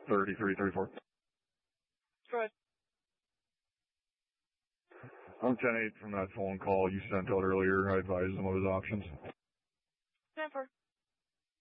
33, 34. Go ahead. I'm 10-8 from that phone call you sent out earlier. I advised him of his options. 10-4.